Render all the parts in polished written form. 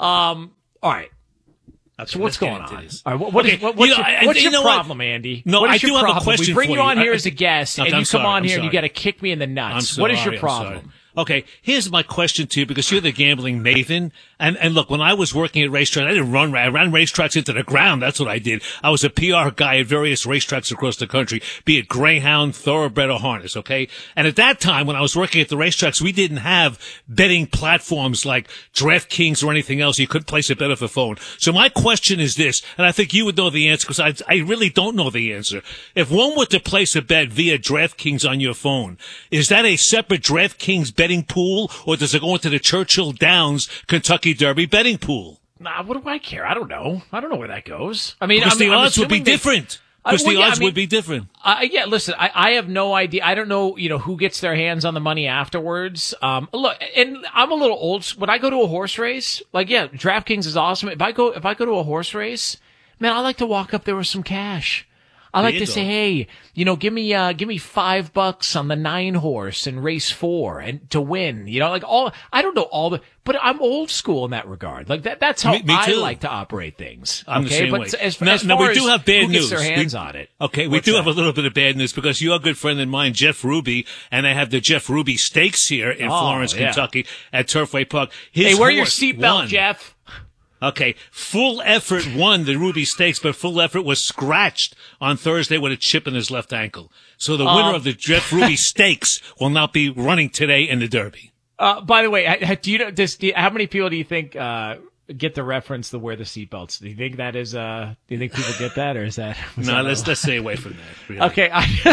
All right. Okay, So what's going on? All right, what's your problem, Andy? No, I do have a question for you. We bring you on here as a guest, and you come on here and you got to kick me in the nuts. What is your problem? Okay, here's my question to you, because you're the gambling maven. And look, when I was working at racetracks, I ran racetracks into the ground. That's what I did. I was a PR guy at various racetracks across the country, be it Greyhound, Thoroughbred, or Harness, okay? And at that time, when I was working at the racetracks, we didn't have betting platforms like DraftKings or anything else. You couldn't place a bet off a phone. So my question is this, and I think you would know the answer, because I really don't know the answer. If one were to place a bet via DraftKings on your phone, is that a separate DraftKings betting pool, or does it go into the Churchill Downs Kentucky Derby betting pool? Nah, what do I care? I don't know where that goes. I mean, because the odds would be different. Because the odds would be different. Yeah, listen, I have no idea. I don't know, who gets their hands on the money afterwards. Look, and I'm a little old. When I go to a horse race, DraftKings is awesome. If I go to a horse race, man, I like to walk up there with some cash. I like to say, hey, give me $5 on the 9 horse in race 4 and to win. I don't know all but I'm old school in that regard. That's how I like to operate things. I'm the same way. As far as we do have bad who news. Gets their hands on it. Okay, we do have a little bit of bad news, because you're a good friend of mine, Jeff Ruby, and I have the Jeff Ruby Stakes here in Florence, Kentucky at Turfway Park. Hey, wear your seatbelt, Jeff. Okay, Full Effort won the Ruby Stakes, but Full Effort was scratched on Thursday with a chip in his left ankle. So the winner of the Jeff Ruby Stakes will not be running today in the Derby. By the way, how many people do you think get the reference to wear the seatbelts? Do you think that is? Do you think people get that, or is that? No, let's stay away from that. Really. Okay,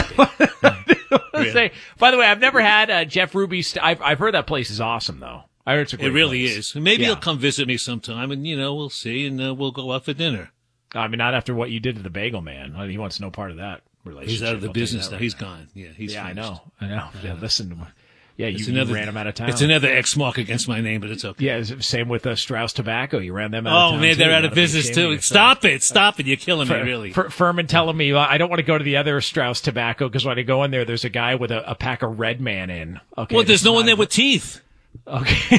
say. By the way, I've never had Jeff Ruby. I've heard that place is awesome, though. I heard it's a great really place. is. Maybe you'll come visit me sometime, and we'll see, and we'll go out for dinner. I mean, not after what you did to the Bagel Man. He wants no part of that relationship. He's out of the business now. He's gone. Yeah, he's finished. I know. Yeah, listen. Yeah, you ran him out of town. It's another X mark against my name, but it's okay. Yeah, same with Strauss Tobacco. You ran them out of town. Oh, man, they're out of business, too. Stop it. You're killing me, really. Furman telling me I don't want to go to the other Strauss Tobacco, because when I go in there's a guy with a pack of Red Man in. Okay, well, there's no one there with teeth. Okay.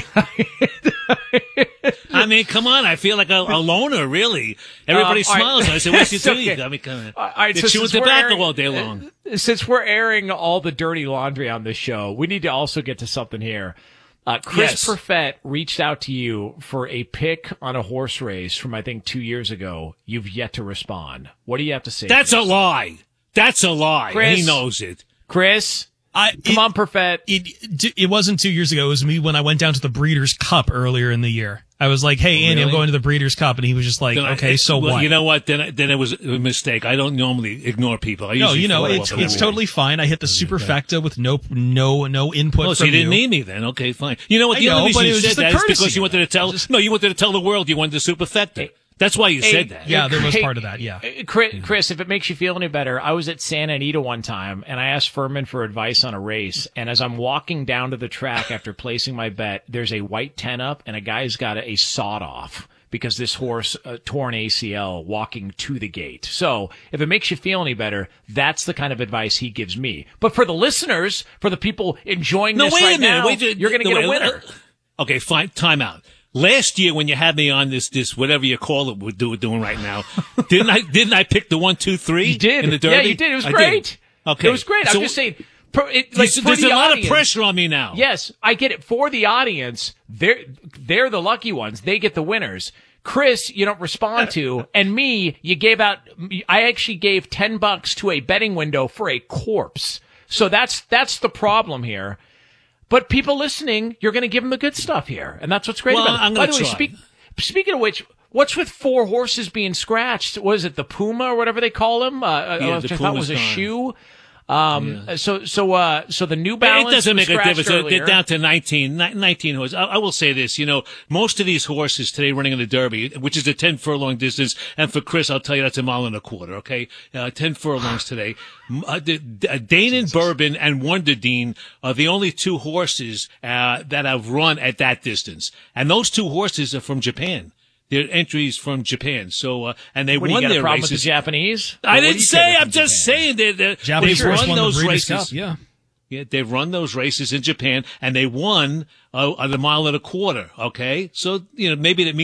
I mean, come on. I feel like a loner, really. Everybody smiles. I say, what's your teeth? Okay. I mean, come on. All right, they're chewing tobacco all day long. Since we're airing all the dirty laundry on this show, we need to also get to something here. Chris Perfett reached out to you for a pick on a horse race from, I think, 2 years ago. You've yet to respond. What do you have to say? That's a lie. That's a lie. Chris, he knows it. Chris, come on, Perfett. It wasn't 2 years ago. It was me when I went down to the Breeders' Cup earlier in the year. I was like, hey, Andy, I'm going to the Breeders' Cup. And he was just like, okay, so what? You know what? Then it was a mistake. I don't normally ignore people. It's totally fine. I hit the superfecta with no input so from you didn't need me then. Okay, fine. You know what? The only reason you said that is because you wanted to tell, you wanted to tell the world you wanted the superfecta. That's why you said that. Yeah, there was part of that, yeah. Chris, if it makes you feel any better, I was at Santa Anita one time, and I asked Furman for advice on a race, and as I'm walking down to the track after placing my bet, there's a white 10-up, and a guy's got a sawed-off because this horse tore an ACL walking to the gate. So, if it makes you feel any better, that's the kind of advice he gives me. But for the listeners, for the people enjoying this right now, you're going to get a winner. Okay, fine. Time out. Last year, when you had me on this whatever you call it, we're doing right now, didn't I pick the 1, 2, 3? You did. In the Derby? Yeah, you did. It was great. Okay, it was great. I'm just saying. There's a lot of pressure on me now. Yes, I get it. For the audience, they're the lucky ones. They get the winners. Chris, you don't respond to, and me, you gave out. I actually gave $10 to a betting window for a corpse. So that's the problem here. But people listening, you're going to give them the good stuff here, and that's what's great about it. By the way, speaking of which, what's with 4 horses being scratched? Was it the Puma or whatever they call him? I thought was a shoe. So the New Balance. It doesn't make a difference. Earlier. They're down to 19 horses. I will say this, most of these horses today running in the Derby, which is a 10 furlong distance, and for Chris, I'll tell you that's 1.25 miles, okay? 10 furlongs today. Dane and Bourbon and Wonder Dean are the only 2 horses, that have run at that distance. And those 2 horses are from Japan. They're entries from Japan. So, and they won their races. With the Japanese? I didn't say. I'm just saying Japanese they've run those races. Cup, yeah. Yeah, they've run those races in Japan, and they won 1.25 miles. Okay, so maybe that means.